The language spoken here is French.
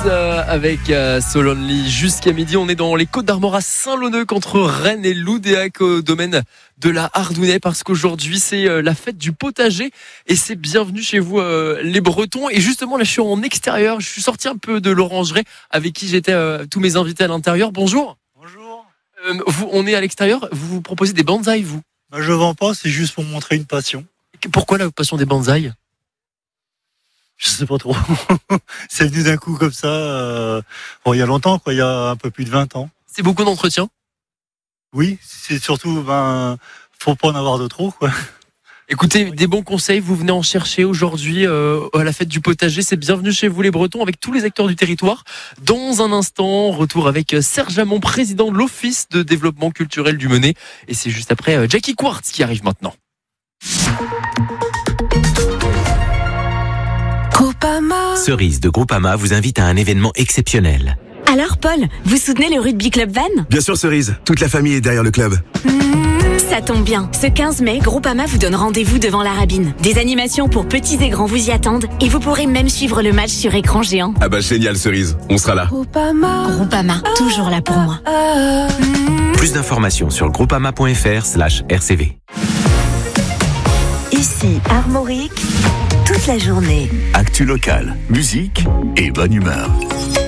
avec So Lonely jusqu'à midi. On est dans les Côtes d'Armor à Saint-Launeuc entre Rennes et Loudéac au domaine de la Hardounet parce qu'aujourd'hui c'est la fête du potager et c'est bienvenue chez vous les Bretons. Et justement là je suis en extérieur, je suis sorti un peu de l'orangerie avec qui j'étais tous mes invités à l'intérieur. Bonjour. Bonjour. On est à l'extérieur, vous proposez des bonsaïs vous? Je vends pas, c'est juste pour montrer une passion. Pourquoi la passion des bonsaïs? Je sais pas trop. C'est venu d'un coup comme ça. Il y a longtemps, il y a un peu plus de 20 ans. C'est beaucoup d'entretien? Oui, c'est surtout, faut pas en avoir de trop, quoi. Écoutez, des bons conseils, vous venez en chercher aujourd'hui à la fête du potager. C'est bienvenue chez vous les Bretons avec tous les acteurs du territoire. Dans un instant, retour avec Serge Hamon, président de l'Office de développement culturel du Menet. Et c'est juste après Jackie Quartz qui arrive maintenant. Cerise de Groupama vous invite à un événement exceptionnel. Alors Paul, vous soutenez le Rugby Club Van ? Bien sûr Cerise, toute la famille est derrière le club. Ça tombe bien. Ce 15 mai, Groupama vous donne rendez-vous devant la Rabine. Des animations pour petits et grands vous y attendent et vous pourrez même suivre le match sur écran géant. Ah bah génial Cerise, on sera là. Groupama, toujours là pour moi. Plus d'informations sur groupama.fr/RCV. Ici Armorique, toute la journée. Actu local, musique et bonne humeur.